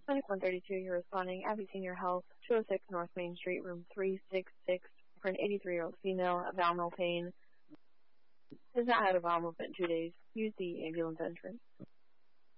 Clinic 132, you're responding. Abbey Senior Health, 206 North Main Street, room 366, for an 83-year-old female, abdominal pain. Has not had a bowel movement in 2 days. Use the ambulance entrance.